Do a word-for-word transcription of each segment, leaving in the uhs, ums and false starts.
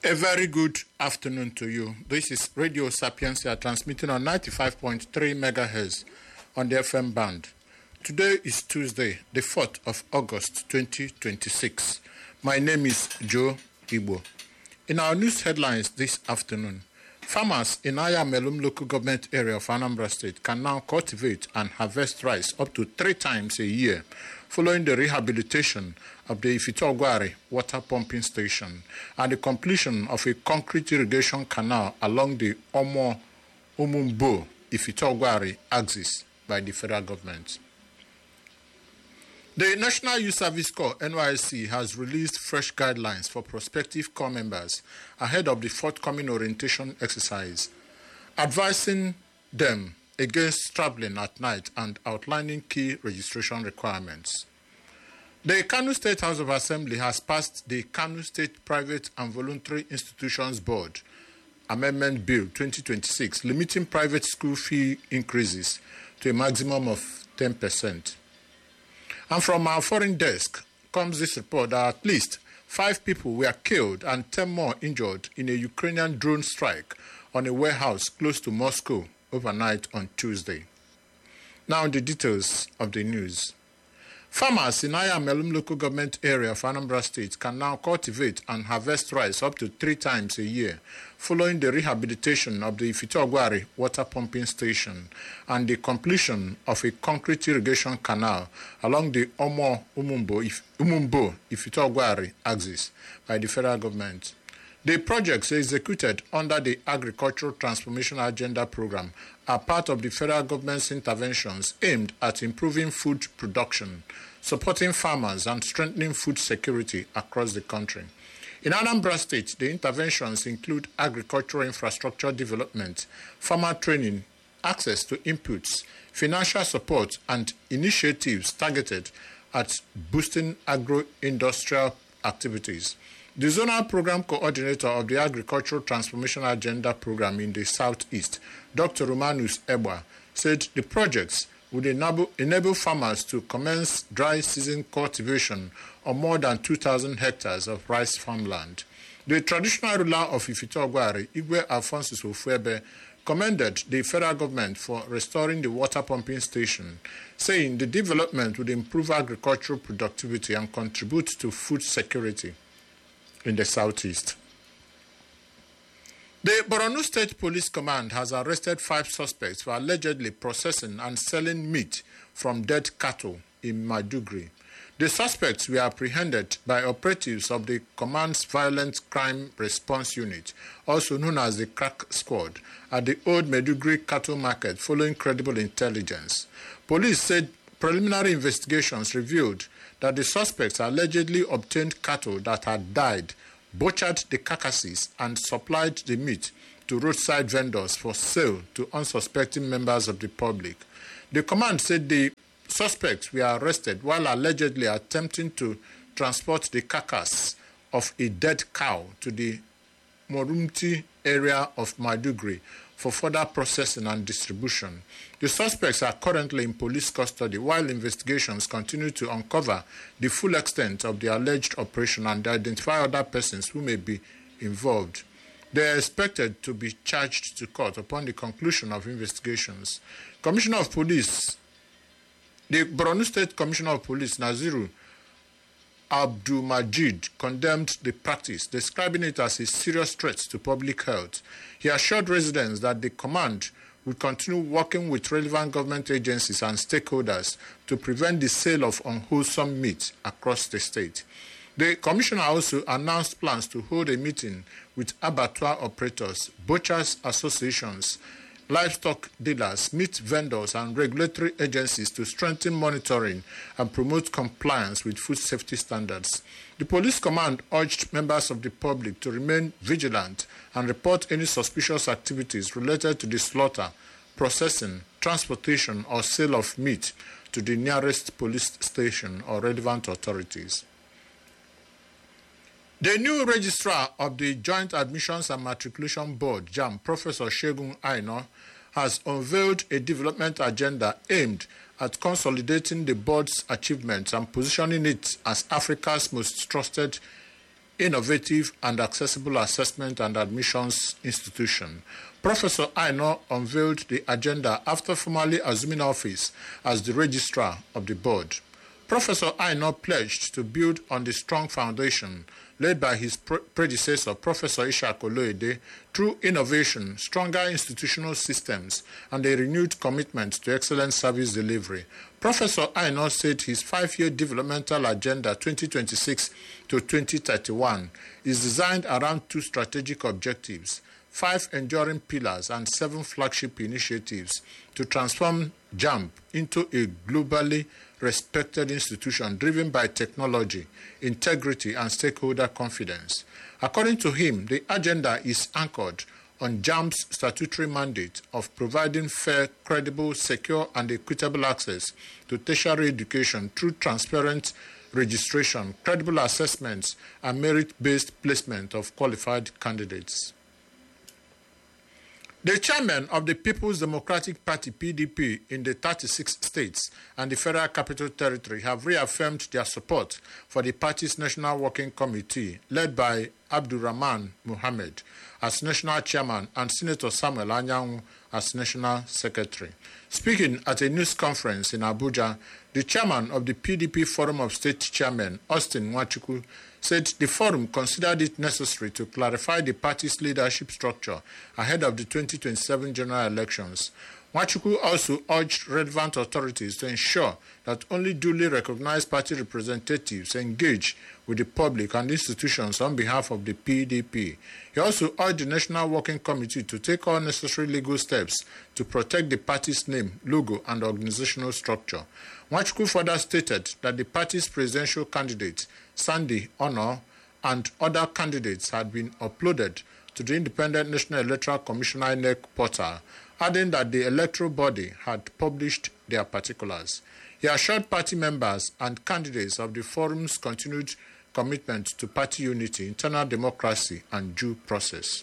A very good afternoon to you. This is Radio Sapientia transmitting on ninety-five point three megahertz on the F M band. Today is Tuesday, the fourth of August, twenty twenty-six. My name is Joe Igbo. In our news headlines this afternoon, farmers in Ayamelum local government area of Anambra State can now cultivate and harvest rice up to three times a year following the rehabilitation of the Ifitogwari water pumping station and the completion of a concrete irrigation canal along the Omo Umumbo Ifitogwari axis by the federal government. The National Youth Service Corps N Y S C has released fresh guidelines for prospective corps members ahead of the forthcoming orientation exercise, advising them against traveling at night and outlining key registration requirements. The Kano State House of Assembly has passed the Kano State Private and Voluntary Institutions Board Amendment Bill twenty twenty-six, limiting private school fee increases to a maximum of ten percent. And from our foreign desk comes this report that at least five people were killed and ten more injured in a Ukrainian drone strike on a warehouse close to Moscow overnight on Tuesday. Now the details of the news. Farmers in Ayamelum local government area of Anambra State can now cultivate and harvest rice up to three times a year following the rehabilitation of the Ifitogwari water pumping station and the completion of a concrete irrigation canal along the Omo Umumbo, Umumbo Ifitogwari axis by the federal government. The projects executed under the Agricultural Transformation Agenda program are part of the federal government's interventions aimed at improving food production, supporting farmers, and strengthening food security across the country. In Anambra State, the interventions include agricultural infrastructure development, farmer training, access to inputs, financial support, and initiatives targeted at boosting agro-industrial activities. The Zonal Program Coordinator of the Agricultural Transformation Agenda Program in the Southeast, Doctor Romanus Ebwa, said the projects would enable, enable farmers to commence dry season cultivation on more than two thousand hectares of rice farmland. The traditional ruler of Ifitogwari, Igwe Alphonsus Ofuebe, commended the federal government for restoring the water pumping station, saying the development would improve agricultural productivity and contribute to food security in the southeast. The Borno State Police Command has arrested five suspects for allegedly processing and selling meat from dead cattle in Maiduguri. The suspects were apprehended by operatives of the command's Violent Crime Response Unit, also known as the Crack Squad, at the Old Maiduguri Cattle Market following credible intelligence. Police said preliminary investigations revealed that the suspects allegedly obtained cattle that had died, butchered the carcasses, and supplied the meat to roadside vendors for sale to unsuspecting members of the public. The command said the suspects were arrested while allegedly attempting to transport the carcass of a dead cow to the Morumti area of Maiduguri for further processing and distribution. The suspects are currently in police custody while investigations continue to uncover the full extent of the alleged operation and identify other persons who may be involved. They are expected to be charged to court upon the conclusion of investigations. Commissioner of Police, the Borno State Commissioner of Police, Naziru Abdul Majid, condemned the practice, describing it as a serious threat to public health. He assured residents that the command will continue working with relevant government agencies and stakeholders to prevent the sale of unwholesome meat across the state. The commissioner also announced plans to hold a meeting with abattoir operators, butchers associations, livestock dealers, meat vendors, and regulatory agencies to strengthen monitoring and promote compliance with food safety standards. The police command urged members of the public to remain vigilant and report any suspicious activities related to the slaughter, processing, transportation, or sale of meat to the nearest police station or relevant authorities. The new registrar of the Joint Admissions and Matriculation Board, JAMB, Professor Shegun Aino, has unveiled a development agenda aimed at consolidating the board's achievements and positioning it as Africa's most trusted innovative and accessible assessment and admissions institution. Professor Aino unveiled the agenda after formally assuming office as the registrar of the board. Professor Aino pledged to build on the strong foundation laid by his pre- predecessor, Professor Ishak Oloede, through innovation, stronger institutional systems, and a renewed commitment to excellent service delivery. Professor Aino said his five-year developmental agenda twenty twenty-six to twenty thirty-one is designed around two strategic objectives, five enduring pillars, and seven flagship initiatives to transform JAMB into a globally respected institution driven by technology, integrity, and stakeholder confidence. According to him, the agenda is anchored on JAMB's statutory mandate of providing fair, credible, secure, and equitable access to tertiary education through transparent registration, credible assessments, and merit-based placement of qualified candidates. The chairman of the People's Democratic Party, P D P, in the thirty-six states and the Federal Capital Territory have reaffirmed their support for the party's National Working Committee, led by Abdurrahman Mohammed as national chairman and Senator Samuel Anyanwu as national secretary. Speaking at a news conference in Abuja, the chairman of the P D P Forum of State Chairmen, Austin Nwachukwu, said the forum considered it necessary to clarify the party's leadership structure ahead of the twenty twenty-seven general elections. Nwachukwu also urged relevant authorities to ensure that only duly recognized party representatives engage with the public and institutions on behalf of the P D P. He also urged the National Working Committee to take all necessary legal steps to protect the party's name, logo, and organizational structure. Nwachukwu further stated that the party's presidential candidate, Sandy Ono, and other candidates had been uploaded to the Independent National Electoral Commissioner I N E C portal, adding that the electoral body had published their particulars. He assured party members and candidates of the forum's continued commitment to party unity, internal democracy, and due process.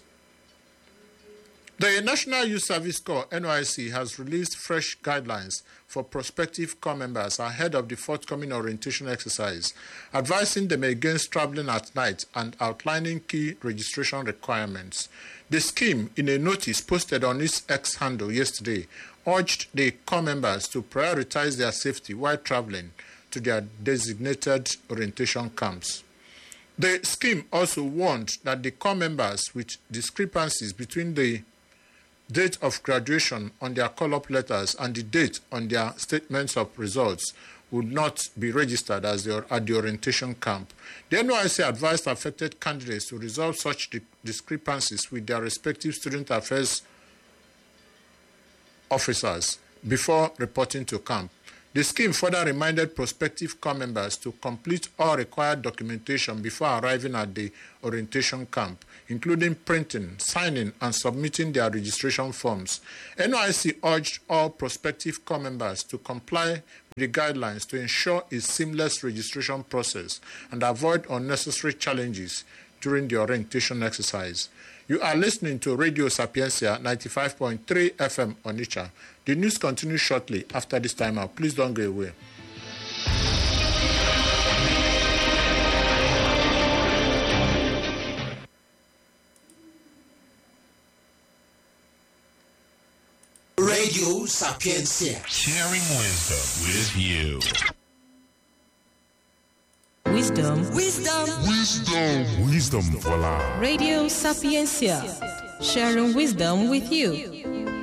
The National Youth Service Corps, N Y S C, has released fresh guidelines for prospective corps members ahead of the forthcoming orientation exercise, advising them against traveling at night and outlining key registration requirements. The scheme, in a notice posted on its X handle yesterday, urged the corps members to prioritize their safety while traveling to their designated orientation camps. The scheme also warned that the corps members with discrepancies between the date of graduation on their call-up letters and the date on their statements of results would not be registered as they are at the orientation camp. The N Y S C advised affected candidates to resolve such di- discrepancies with their respective student affairs officers before reporting to camp. The scheme further reminded prospective corps members to complete all required documentation before arriving at the orientation camp, including printing, signing, and submitting their registration forms. N Y S C urged all prospective corps members to comply with the guidelines to ensure a seamless registration process and avoid unnecessary challenges during the orientation exercise. You are listening to Radio Sapiencia ninety-five point three F M Onitsha. The news continues shortly after this time out. Please don't go away. Radio Sapiencia. Sharing wisdom with you. Wisdom. Wisdom. Wisdom. Wisdom for life. Radio Sapiencia. Sharing wisdom with you.